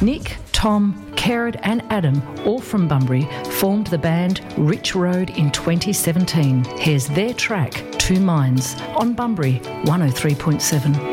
Nick, Tom, Kerrod and Adam, all from Bunbury, formed the band Rich Road in 2017. Here's their track, Two Minds, on Bunbury 103.7.